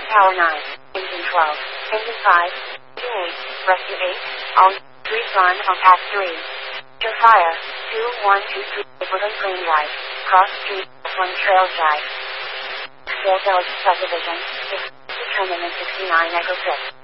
Power 9. Engine 12. Engine 5. Engine 8. Rescue 8. All 3 run on path 3. Your fire. 2123. Woodland Green Drive. Cross Street. 1 Trail Drive. Sale Village Subdivision. Determinant 69 Echo 6.